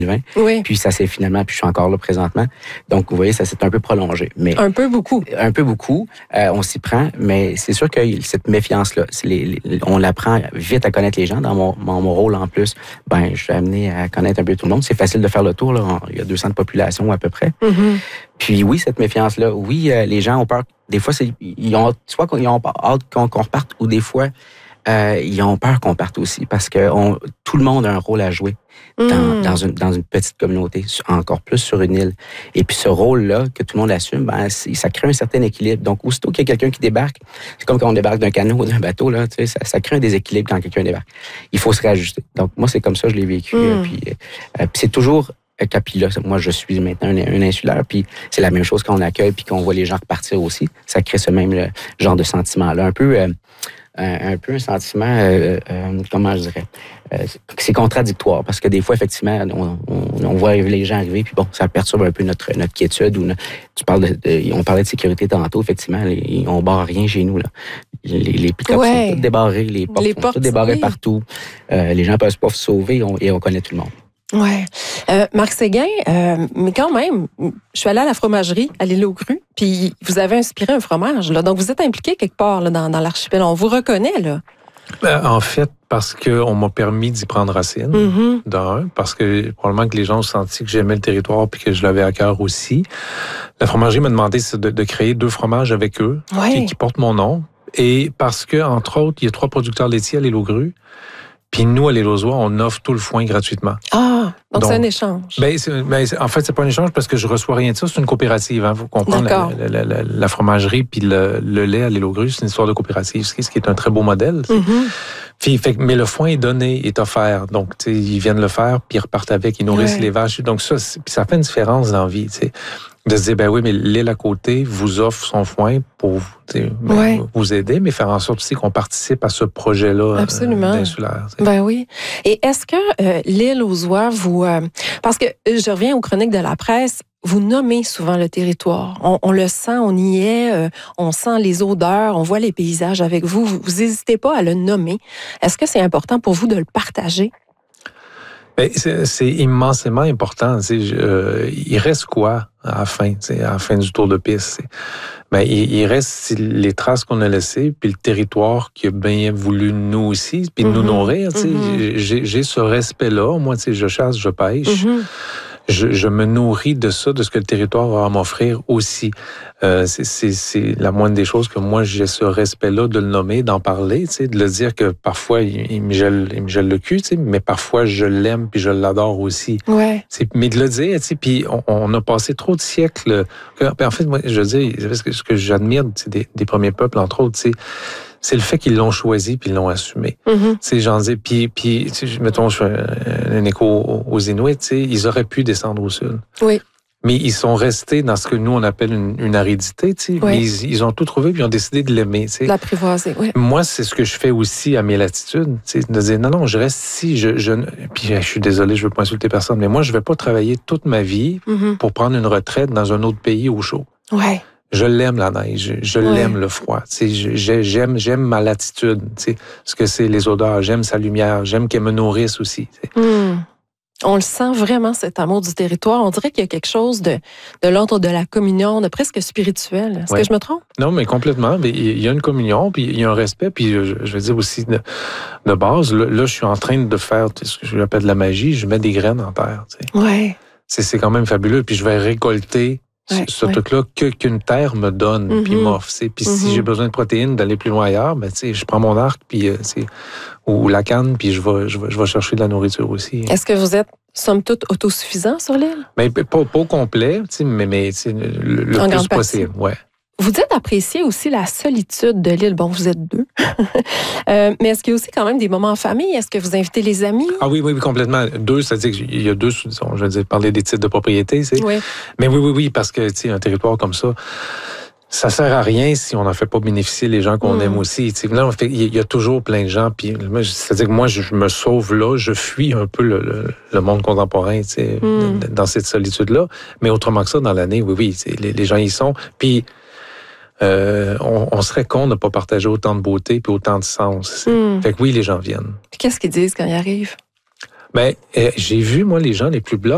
Oui. Puis ça s'est finalement, puis je suis encore là présentement. Donc, vous voyez, ça s'est un peu prolongé. Mais un peu beaucoup. Un peu beaucoup. On s'y prend, mais c'est sûr que cette méfiance-là, on l'apprend vite à connaître les gens. Dans mon rôle en plus, je suis amené à connaître un peu tout le monde. C'est facile de faire le tour, là. Il y a 200 de population à peu près. Mm-hmm. Puis oui, cette méfiance-là, oui, les gens ont peur. Des fois, soit qu'ils ont hâte qu'on reparte, ou des fois, ils ont peur qu'on parte aussi, parce que tout le monde a un rôle à jouer dans une petite communauté, encore plus sur une île. Et puis ce rôle-là, que tout le monde assume, ça crée un certain équilibre. Donc, aussitôt qu'il y a quelqu'un qui débarque, c'est comme quand on débarque d'un canot ou d'un bateau, là, tu sais, ça crée un déséquilibre quand quelqu'un débarque. Il faut se réajuster. Donc, moi, c'est comme ça que je l'ai vécu. Puis c'est toujours... Puis là, moi, je suis maintenant un insulaire, puis c'est la même chose quand on accueille, puis qu'on voit les gens repartir aussi. Ça crée ce même genre de sentiment-là. Un peu un sentiment, comment je dirais, c'est contradictoire, parce que des fois, effectivement, on voit les gens arriver, puis bon, ça perturbe un peu notre quiétude. On parlait de sécurité tantôt, effectivement, on barre rien chez nous, là. Les pick-up sont tous débarrés, les portes sont toutes débarrées partout. Les gens peuvent pas se sauver, et on connaît tout le monde. Ouais. Marc Séguin, mais quand même, je suis allée à la fromagerie, à l'île aux Crues, puis vous avez inspiré un fromage, là. Donc, vous êtes impliqué quelque part là, dans l'archipel. On vous reconnaît, là. En fait, parce qu'on m'a permis d'y prendre racine, d'un, parce que probablement que les gens ont senti que j'aimais le territoire puis que je l'avais à cœur aussi. La fromagerie m'a demandé de créer 2 fromages avec eux qui portent mon nom. Et parce que, entre autres, il y a 3 producteurs laitiers à l'île aux Crues. Puis nous, à l'île aux Oies, on offre tout le foin gratuitement. Ah, donc c'est un échange. En fait, c'est pas un échange parce que je reçois rien de ça. C'est une coopérative. Hein. Vous comprenez, la fromagerie puis le lait à l'île aux Crues, c'est une histoire de coopérative, ce qui est un très beau modèle. Puis, mais le foin est donné, est offert. Donc, ils viennent le faire, puis ils repartent avec, ils nourrissent les vaches. Donc ça fait une différence dans la vie. T'sais. De se dire, oui, mais l'île à côté vous offre son foin pour vous aider, mais faire en sorte aussi qu'on participe à ce projet-là d'insulaire. Ben oui. Et est-ce que l'île aux Oies, parce que je reviens aux chroniques de la presse, vous nommez souvent le territoire. On le sent, on y est, on sent les odeurs, on voit les paysages avec vous. Vous n'hésitez pas à le nommer. Est-ce que c'est important pour vous de le partager? C'est immensément important. Il reste quoi à la fin du tour de piste? Il reste les traces qu'on a laissées, puis le territoire qui a bien voulu nous aussi, puis nous nourrir. J'ai ce respect-là. Moi, je chasse, je pêche. Je me nourris de ça, de ce que le territoire a à m'offrir aussi. C'est la moindre des choses que moi, j'ai ce respect-là de le nommer, d'en parler, de le dire que parfois, il me gèle le cul, mais parfois, je l'aime puis je l'adore aussi. Ouais. Mais de le dire, puis on a passé trop de siècles. En fait, moi, je veux dire, ce que j'admire des premiers peuples, entre autres, c'est le fait qu'ils l'ont choisi puis ils l'ont assumé. J'en dis, puis mettons, je fais un écho aux Inuits, ils auraient pu descendre au sud. Oui. Mais ils sont restés dans ce que nous, on appelle une aridité. Mais ils ont tout trouvé puis ils ont décidé de l'aimer. L'apprivoiser, oui. Moi, c'est ce que je fais aussi à mes latitudes. De dire, non, je reste ici. Puis je suis désolé, je ne veux pas insulter personne, mais moi, je ne vais pas travailler toute ma vie pour prendre une retraite dans un autre pays au chaud. Ouais. Je l'aime, la neige. Je l'aime, le froid. J'aime ma latitude. Ce que c'est les odeurs. J'aime sa lumière. J'aime qu'elle me nourrisse aussi. On le sent vraiment, cet amour du territoire. On dirait qu'il y a quelque chose de l'ordre de la communion, de presque spirituel. Est-ce que je me trompe? Non, mais complètement. Il y a une communion, puis il y a un respect, puis je veux dire aussi de base, là, je suis en train de faire ce que j'appelle de la magie. Je mets des graines en terre. Ouais. C'est quand même fabuleux. Puis je vais récolter ce truc-là qu'une terre me donne, puis m'offre. Puis si j'ai besoin de protéines, d'aller plus loin ailleurs, je prends mon arc, puis ou la canne, puis je vais chercher de la nourriture aussi. Est-ce que vous êtes, somme toute, autosuffisant sur l'île? Pas au complet, mais le plus possible, ouais. Vous dites apprécier aussi la solitude de l'île. Bon, vous êtes 2. Mais est-ce qu'il y a aussi quand même des moments en famille? Est-ce que vous invitez les amis? Ah oui, complètement. 2, c'est-à-dire qu'il y a 2, je veux dire, parler des titres de propriété, Oui. Mais oui, parce que, un territoire comme ça, ça sert à rien si on n'en fait pas bénéficier les gens qu'on aime aussi. Là, il y a toujours plein de gens, puis c'est-à-dire que moi, je me sauve là, je fuis un peu le monde contemporain, dans cette solitude-là. Mais autrement que ça, dans l'année, oui, les gens y sont. Puis, on serait con de ne pas partager autant de beauté puis autant de sens. Fait que oui, les gens viennent. Puis qu'est-ce qu'ils disent quand ils arrivent? J'ai vu, moi, les gens les plus blancs